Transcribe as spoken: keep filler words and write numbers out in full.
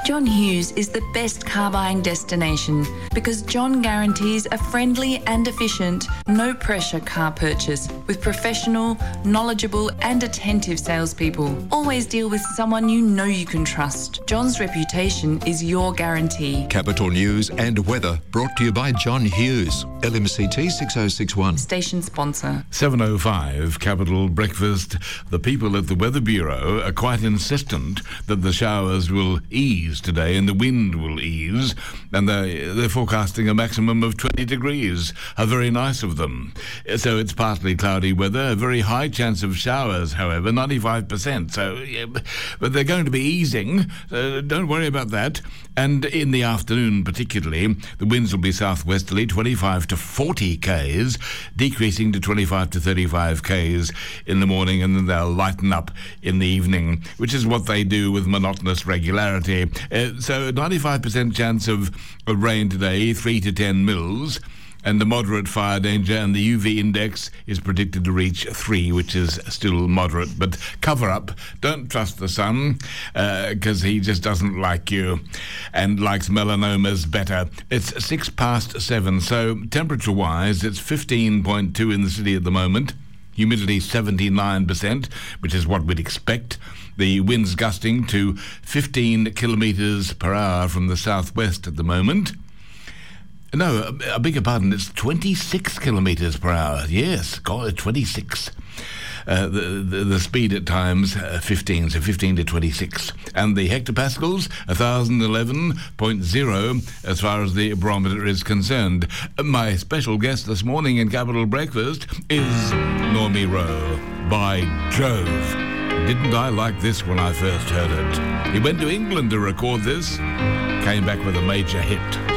John Hughes is the best car buying destination because John guarantees a friendly and efficient, no-pressure car purchase with professional, knowledgeable and attentive salespeople. Always deal with someone you know you can trust. John's reputation is your guarantee. Capital News and weather brought to you by John Hughes. L M C T six oh six one. Station sponsor. seven oh five, Capital Breakfast. The people at the Weather Bureau are quite insistent that the showers will ease today and the wind will ease, and they're, they're forecasting a maximum of twenty degrees. How very nice of them. So it's partly cloudy weather, a very high chance of showers, however, ninety-five percent. So, yeah, but they're going to be easing, so don't worry about that. And in the afternoon particularly, the winds will be southwesterly, twenty-five to forty k's, decreasing to twenty-five to thirty-five k's in the morning, and then they'll lighten up in the evening, which is what they do with monotonous regularity. Uh, so ninety-five percent chance of, of rain today, three to ten mils, and the moderate fire danger, and the U V index is predicted to reach three, which is still moderate. But cover up. Don't trust the sun, because uh, he just doesn't like you and likes melanomas better. It's six past seven, so temperature-wise, it's fifteen point two in the city at the moment. Humidity seventy-nine percent, which is what we'd expect. The winds gusting to fifteen kilometres per hour from the southwest at the moment. No, I beg your pardon, it's twenty-six kilometres per hour. Yes, God, twenty-six. Uh, the, the the speed at times, uh, fifteen, so fifteen to twenty-six. And the hectopascals, one thousand eleven point zero as far as the barometer is concerned. My special guest this morning in Capital Breakfast is Normie Rowe. By Jove, didn't I like this when I first heard it? He went to England to record this, came back with a major hit.